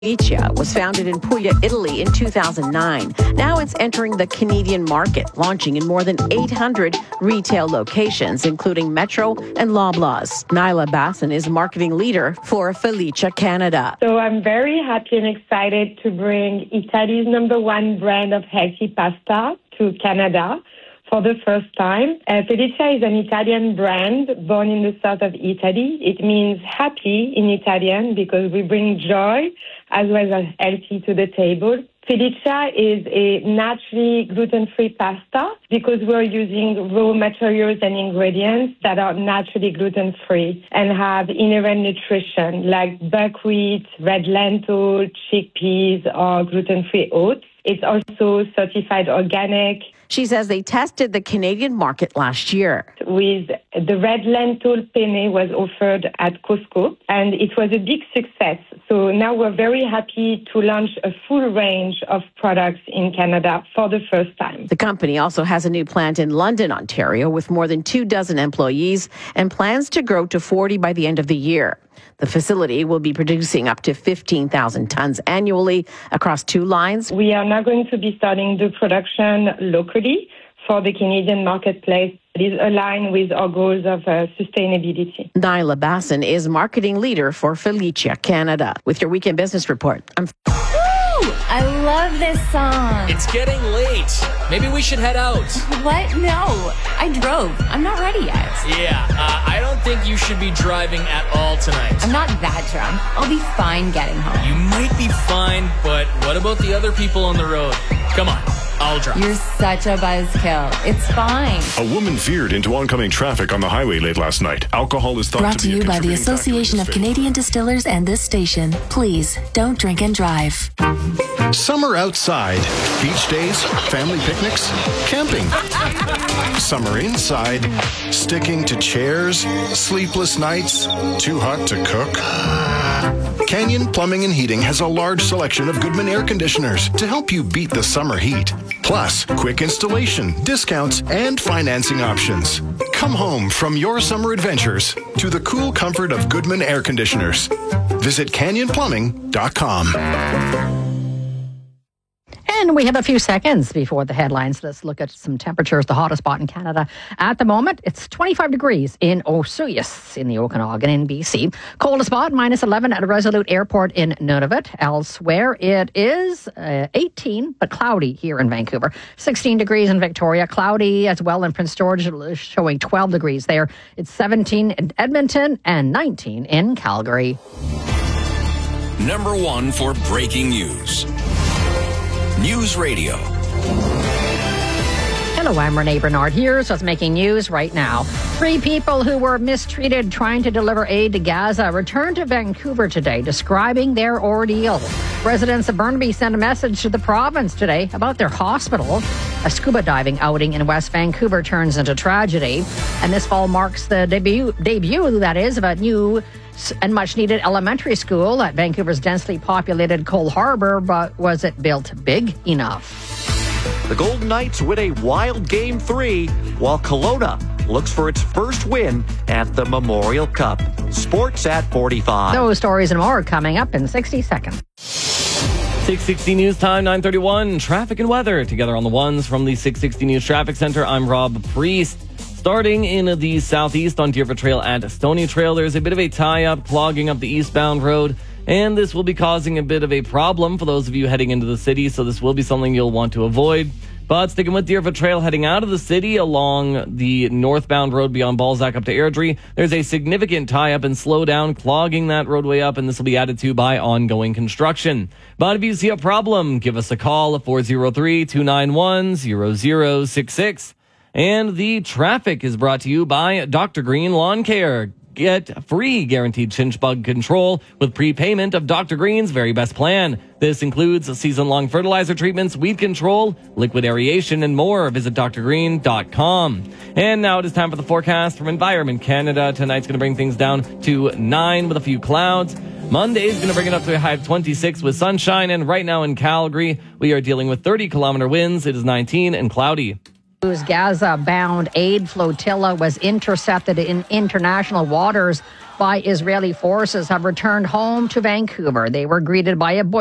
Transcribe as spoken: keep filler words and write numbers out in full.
Felicia was founded in Puglia, Italy in two thousand nine. Now it's entering the Canadian market, launching in more than eight hundred retail locations, including Metro and Loblaws. Nyla Basson is marketing leader for Felicia Canada. So I'm very happy and excited to bring Italy's number one brand of healthy pasta to Canada for the first time. Uh, Felicia is an Italian brand born in the south of Italy. It means happy in Italian because we bring joy as well as healthy to the table. Felicia is a naturally gluten-free pasta because we're using raw materials and ingredients that are naturally gluten-free and have inherent nutrition like buckwheat, red lentil, chickpeas, or gluten-free oats. It's also certified organic. She says they tested the Canadian market last year. With the red lentil penne was offered at Costco, and it was a big success. So now we're very happy to launch a full range of products in Canada for the first time. The company also has a new plant in London, Ontario, with more than two dozen employees and plans to grow to forty by the end of the year. The facility will be producing up to fifteen thousand tons annually across two lines. We are now going to be starting the production locally for the Canadian marketplace. It is aligned with our goals of uh, sustainability. Nyla Basson is marketing leader for Felicia Canada. With your Weekend Business Report, I'm... I love this song. It's getting late. Maybe we should head out. What? No. I drove. I'm not ready yet. Yeah, uh, I don't think you should be driving at all tonight. I'm not that drunk. I'll be fine getting home. You might be fine, but what about the other people on the road? Come on, I'll drive. You're such a buzzkill. It's fine. A woman veered into oncoming traffic on the highway late last night. Alcohol is thought Brought to be to you a by the contributing Association of factor in this Canadian Distillers and this station. Please, don't drink and drive. Summer outside. Beach days, family picnics, camping. Summer inside. Sticking to chairs, sleepless nights, too hot to cook. Canyon Plumbing and Heating has a large selection of Goodman air conditioners to help you beat the summer heat. Plus, quick installation, discounts, and financing options. Come home from your summer adventures to the cool comfort of Goodman air conditioners. Visit canyon plumbing dot com. And we have a few seconds before the headlines. Let's look at some temperatures. The hottest spot in Canada at the moment, it's twenty-five degrees in Osoyoos in the Okanagan in B C. Coldest spot, minus eleven at Resolute Airport in Nunavut. Elsewhere, it is uh, eighteen, but cloudy here in Vancouver. sixteen degrees in Victoria. Cloudy as well in Prince George, showing twelve degrees there. It's seventeen in Edmonton and nineteen in Calgary. Number one for breaking news. News Radio. Hello, I'm Renee Bernard. Here's what's making news right now. Three people who were mistreated trying to deliver aid to Gaza returned to Vancouver today, describing their ordeal. Residents of Burnaby sent a message to the province today about their hospital. A scuba diving outing in West Vancouver turns into tragedy. And this fall marks the debut, debut that is, of a new and much-needed elementary school at Vancouver's densely populated Cole Harbour, but was it built big enough? The Golden Knights win a wild Game three, while Kelowna looks for its first win at the Memorial Cup. Sports at forty-five. Those stories and more coming up in sixty seconds. six sixty News Time, nine thirty-one. Traffic and weather together on the ones from the six sixty News Traffic Center. I'm Rob Priest. Starting in the southeast on Deerfoot Trail at Stony Trail, there's a bit of a tie-up clogging up the eastbound road, and this will be causing a bit of a problem for those of you heading into the city, so this will be something you'll want to avoid. But sticking with Deerfoot Trail, heading out of the city along the northbound road beyond Balzac up to Airdrie, there's a significant tie-up and slowdown clogging that roadway up, and this will be added to by ongoing construction. But if you see a problem, give us a call at four oh three, two nine one, zero zero six six. And the traffic is brought to you by Doctor Green Lawn Care. Get free guaranteed chinch bug control with prepayment of Doctor Green's very best plan. This includes season-long fertilizer treatments, weed control, liquid aeration, and more. Visit d r green dot com. And now it is time for the forecast from Environment Canada. Tonight's going to bring things down to nine with a few clouds. Monday is going to bring it up to a high of twenty-six with sunshine. And right now in Calgary, we are dealing with thirty kilometer winds. It is nineteen and cloudy. Gaza-bound aid flotilla was intercepted in international waters by Israeli forces have returned home to Vancouver. They were greeted by a